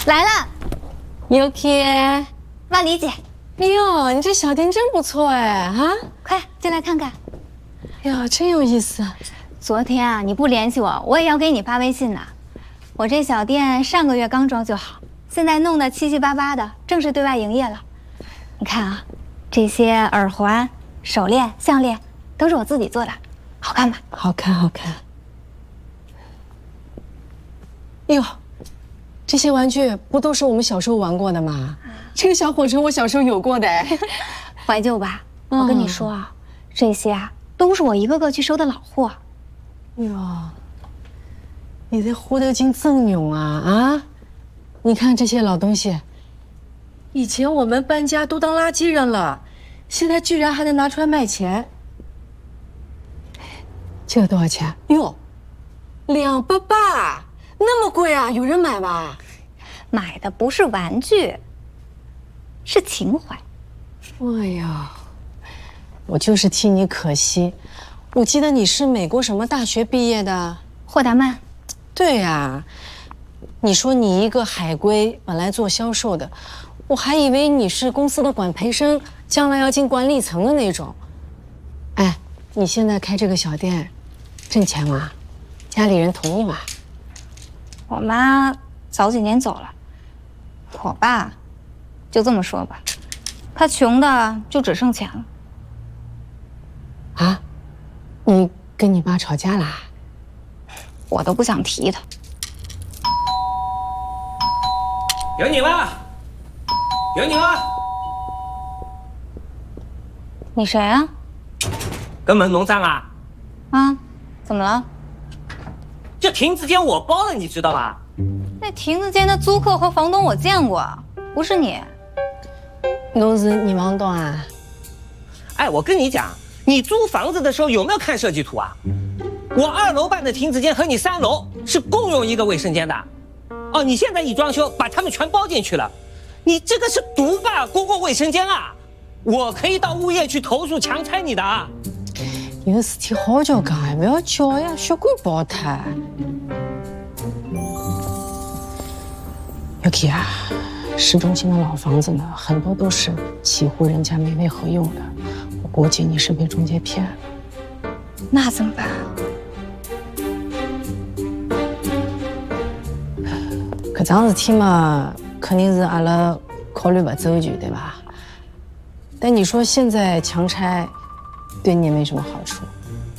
来了 ，Yuki， 万里姐。 哎呦，你这小店真不错哎啊！ 快进来看看。 哎呀，真有意思。 昨天啊，你不联系我，我也要给你发微信呢。我这小店上个月刚装修好，现在弄得七七八八的，正式对外营业了。你看啊，这些耳环、手链、项链都是我自己做的，好看吧？ 好看，好看。哎呦，这些玩具不都是我们小时候玩过的吗？这个小火车我小时候有过的哎， 怀旧吧？我跟你说啊，这些啊都是我一个个去收的老货。 哟，你这活得真真勇啊啊！你看这些老东西，以前我们搬家都当垃圾扔了，现在居然还能拿出来卖钱。这个多少钱？哟，280，那么贵啊？有人买吗？ 买的不是玩具，是情怀。 哎呀，我就是替你可惜。我记得你是美国什么大学毕业的？ 霍达曼。 对呀，你说你一个海归，本来做销售的，我还以为你是公司的管培生，将来要进管理层的那种。哎，你现在开这个小店，挣钱吗？家里人同意吗？ 我妈早几年走了，我爸就这么说吧，他穷的就只剩钱了。 啊？你跟你爸吵架啦？ 我都不想提他。 有你了，有你了！ 你谁啊？ 根本农站啊！ 啊？怎么了？ 这亭子间我包了，你知道吧？ 那亭子间的租客和房东我见过，不是你。 都是你房东啊？ 哎，我跟你讲，你租房子的时候有没有看设计图啊？我2楼办的亭子间和你3楼是共用一个卫生间的。哦，你现在一装修把他们全包进去了，你这个是独霸公共卫生间啊！我可以到物业去投诉强拆你的啊！ 有事体好叫讲，不要叫呀，血管爆塌。Yuki 啊，市中心的老房子呢，很多都是几户人家没为合用的，我估计你是被中介骗了。 那怎么办？ 搿桩事体嘛，肯定是阿拉考虑不周全，对吧？但你说现在强拆，对你也没什么好处。